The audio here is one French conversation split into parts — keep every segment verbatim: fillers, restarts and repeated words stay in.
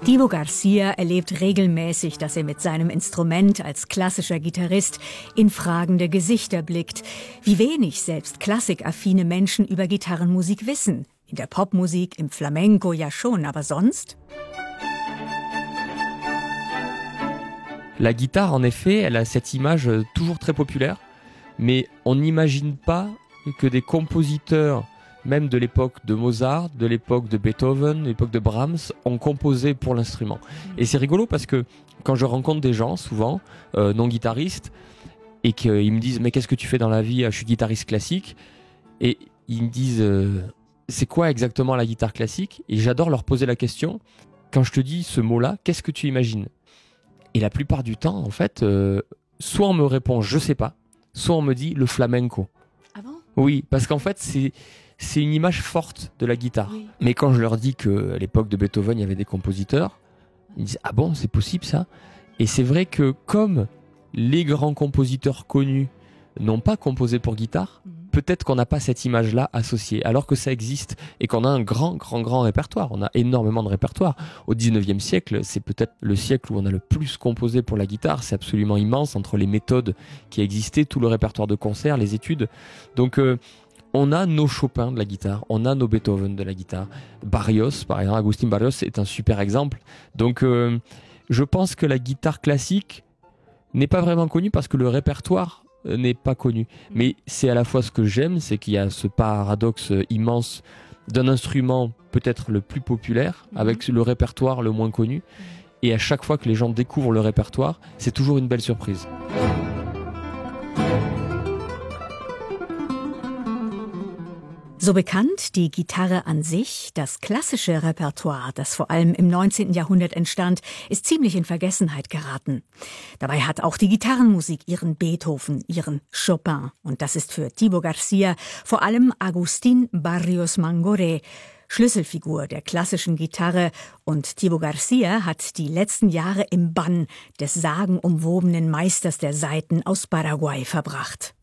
Tibo Garcia erlebt regelmäßig, dass er mit seinem Instrument als klassischer Gitarrist in fragende Gesichter blickt. Wie wenig selbst klassikaffine Menschen über Gitarrenmusik wissen. In der Popmusik, im Flamenco ja schon, aber sonst? La guitare, en effet, elle a cette image toujours très populaire, mais on n'imagine pas que des compositeurs, même de l'époque de Mozart, de l'époque de Beethoven, de l'époque de Brahms, ont composé pour l'instrument. Et c'est rigolo parce que quand je rencontre des gens, souvent, euh, non guitaristes, et qu'ils me disent « Mais qu'est-ce que tu fais dans la vie ? Je suis guitariste classique. » Et ils me disent euh, « C'est quoi exactement la guitare classique ?» Et j'adore leur poser la question. Quand je te dis ce mot-là, qu'est-ce que tu imagines ? Et la plupart du temps, en fait, euh, soit on me répond « Je sais pas », soit on me dit « Le flamenco ». Ah bon ? Oui, parce qu'en fait, c'est... C'est une image forte de la guitare. Oui. Mais quand je leur dis qu'à l'époque de Beethoven, il y avait des compositeurs, ils disent « Ah bon, c'est possible ça ?» Et c'est vrai que comme les grands compositeurs connus n'ont pas composé pour guitare, mmh. peut-être qu'on n'a pas cette image-là associée, alors que ça existe et qu'on a un grand, grand, grand répertoire. On a énormément de répertoire. Au dix-neuvième siècle, c'est peut-être le siècle où on a le plus composé pour la guitare. C'est absolument immense entre les méthodes qui existaient, tout le répertoire de concert, les études. Donc... Euh, On a nos Chopin de la guitare, on a nos Beethoven de la guitare. Barrios, par exemple, Agustín Barrios est un super exemple. Donc, euh, je pense que la guitare classique n'est pas vraiment connue parce que le répertoire n'est pas connu. Mais c'est à la fois ce que j'aime, c'est qu'il y a ce paradoxe immense d'un instrument peut-être le plus populaire avec le répertoire le moins connu. Et à chaque fois que les gens découvrent le répertoire, c'est toujours une belle surprise. So bekannt die Gitarre an sich, das klassische Repertoire, das vor allem im neunzehnten Jahrhundert entstand, ist ziemlich in Vergessenheit geraten. Dabei hat auch die Gitarrenmusik ihren Beethoven, ihren Chopin. Und das ist für Tibo Garcia vor allem Agustín Barrios Mangoré, Schlüsselfigur der klassischen Gitarre. Und Tibo Garcia hat die letzten Jahre im Bann des sagenumwobenen Meisters der Saiten aus Paraguay verbracht.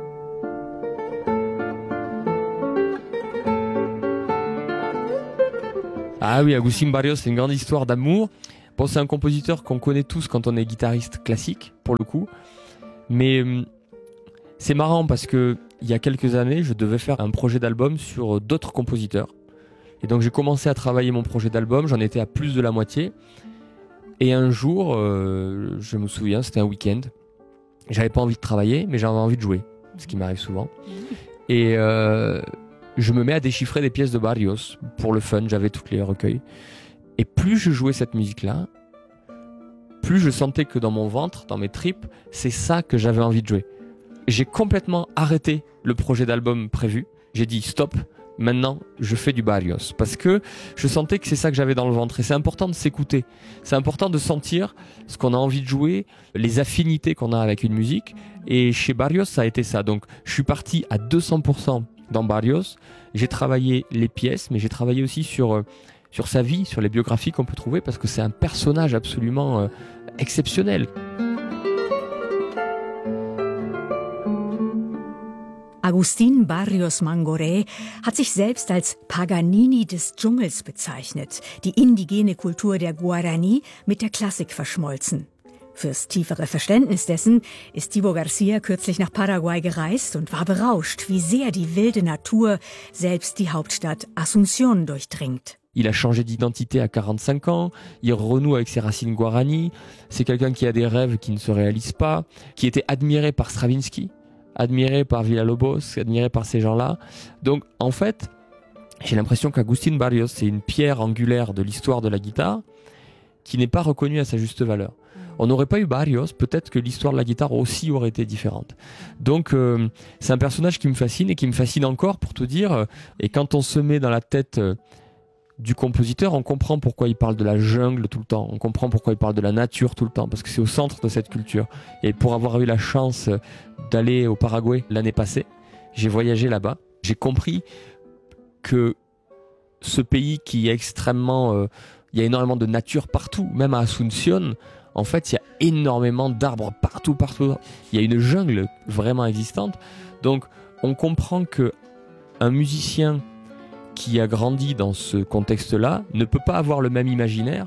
Ah oui, Agustín Barrios, c'est une grande histoire d'amour. Bon, c'est un compositeur qu'on connaît tous quand on est guitariste classique, pour le coup. Mais euh, c'est marrant parce que il y a quelques années, je devais faire un projet d'album sur d'autres compositeurs. Et donc j'ai commencé à travailler mon projet d'album, j'en étais à plus de la moitié. Et un jour, euh, je me souviens, c'était un week-end. J'avais pas envie de travailler, mais j'avais envie de jouer, ce qui m'arrive souvent. Et... Euh, je me mets à déchiffrer des pièces de Barrios pour le fun, j'avais tous les recueils. Et plus je jouais cette musique-là, plus je sentais que dans mon ventre, dans mes tripes, c'est ça que j'avais envie de jouer. J'ai complètement arrêté le projet d'album prévu. J'ai dit stop, maintenant je fais du Barrios. Parce que je sentais que c'est ça que j'avais dans le ventre. Et c'est important de s'écouter. C'est important de sentir ce qu'on a envie de jouer, les affinités qu'on a avec une musique. Et chez Barrios, ça a été ça. Donc je suis parti à deux cents pour cent dans Barrios, j'ai travaillé les pièces, mais j'ai travaillé aussi sur, euh, sur sa vie, sur les biographies qu'on peut trouver, parce que c'est un personnage absolument euh, exceptionnel. Agustín Barrios Mangoré hat sich selbst als Paganini des Dschungels bezeichnet, die indigene Kultur der Guarani mit der Klassik verschmolzen. Fürs tiefere Verständnis dessen ist Tibo Garcia kürzlich nach Paraguay gereist und war berauscht, wie sehr die wilde Natur selbst die Hauptstadt Asunción durchdringt. Il a changé d'identité à quarante-cinq ans, il renoue avec ses racines guarani, c'est quelqu'un qui a des rêves qui ne se réalisent pas, qui était admiré par Stravinsky, admiré par Villa-Lobos, admiré par ces gens-là. Donc en fait, j'ai l'impression qu'Agustín Barrios, c'est une pierre angulaire de l'histoire de la guitare qui n'est pas reconnue à sa juste valeur. On n'aurait pas eu Barrios, peut-être que l'histoire de la guitare aussi aurait été différente. Donc euh, c'est un personnage qui me fascine et qui me fascine encore pour tout dire. Et quand on se met dans la tête euh, du compositeur, on comprend pourquoi il parle de la jungle tout le temps. On comprend pourquoi il parle de la nature tout le temps, parce que c'est au centre de cette culture. Et pour avoir eu la chance d'aller au Paraguay l'année passée, j'ai voyagé là-bas. J'ai compris que ce pays qui est extrêmement... Euh, il y a énormément de nature partout, même à Asunción. En fait, il y a énormément d'arbres partout, partout. Il y a une jungle vraiment existante. Donc, on comprend que un musicien qui a grandi dans ce contexte-là ne peut pas avoir le même imaginaire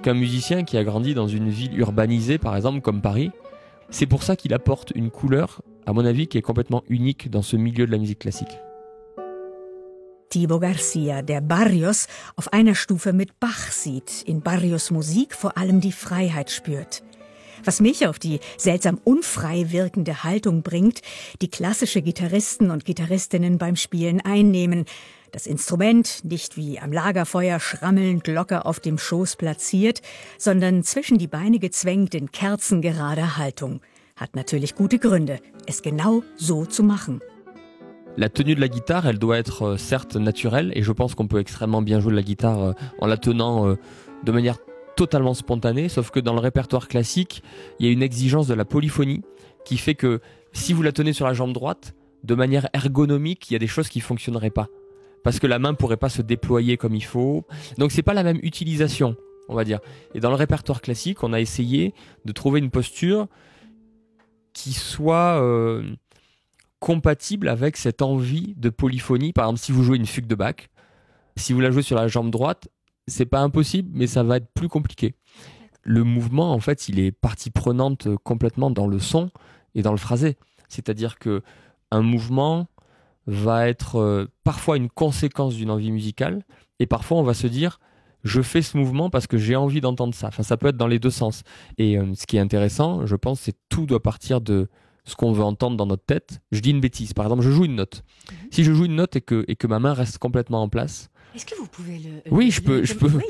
qu'un musicien qui a grandi dans une ville urbanisée, par exemple, comme Paris. C'est pour ça qu'il apporte une couleur, à mon avis, qui est complètement unique dans ce milieu de la musique classique. Tibo Garcia, der Barrios auf einer Stufe mit Bach sieht, in Barrios Musik vor allem die Freiheit spürt. Was mich auf die seltsam unfrei wirkende Haltung bringt, die klassische Gitarristen und Gitarristinnen beim Spielen einnehmen. Das Instrument nicht wie am Lagerfeuer schrammelnd locker auf dem Schoß platziert, sondern zwischen die Beine gezwängt in kerzengerader Haltung. Hat natürlich gute Gründe, es genau so zu machen. La tenue de la guitare, elle doit être euh, certes naturelle, et je pense qu'on peut extrêmement bien jouer de la guitare euh, en la tenant euh, de manière totalement spontanée, sauf que dans le répertoire classique, il y a une exigence de la polyphonie qui fait que si vous la tenez sur la jambe droite, de manière ergonomique, il y a des choses qui ne fonctionneraient pas. Parce que la main ne pourrait pas se déployer comme il faut. Donc c'est pas la même utilisation, on va dire. Et dans le répertoire classique, on a essayé de trouver une posture qui soit euh, compatible avec cette envie de polyphonie. Par exemple, si vous jouez une fugue de Bach, si vous la jouez sur la jambe droite, c'est pas impossible, mais ça va être plus compliqué. Le mouvement, en fait, il est partie prenante complètement dans le son et dans le phrasé. C'est-à-dire que un mouvement va être euh, parfois une conséquence d'une envie musicale, et parfois on va se dire je fais ce mouvement parce que j'ai envie d'entendre ça. Enfin, ça peut être dans les deux sens. Et euh, ce qui est intéressant, je pense, c'est que tout doit partir de ce qu'on veut entendre dans notre tête. Je dis une bêtise, par exemple, je joue une note. Mm-hmm. Si je joue une note et que, et que ma main reste complètement en place. Est-ce que vous pouvez le... Oui, le, je peux. Le, je peux. Oui.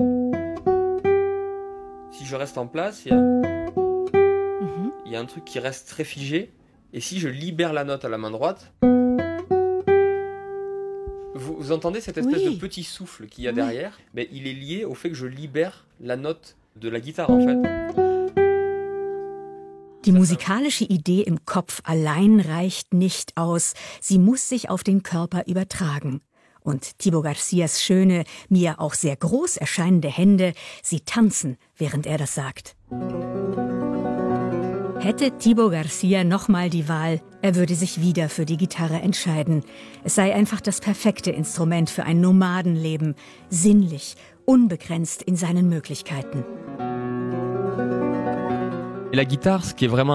Si je reste en place, il y a... Mm-hmm. il y a un truc qui reste très figé. Et si je libère la note à la main droite... Vous, vous entendez cette espèce oui. de petit souffle qu'il y a oui. derrière? Mais il est lié au fait que je libère la note de la guitare, en fait. Die musikalische Idee im Kopf allein reicht nicht aus. Sie muss sich auf den Körper übertragen. Und Tibo Garcias schöne, mir auch sehr groß erscheinende Hände, sie tanzen, während er das sagt. Hätte Tibo Garcia nochmal die Wahl, er würde sich wieder für die Gitarre entscheiden. Es sei einfach das perfekte Instrument für ein Nomadenleben, sinnlich, unbegrenzt in seinen Möglichkeiten. Et la guitare, ce qui est vraiment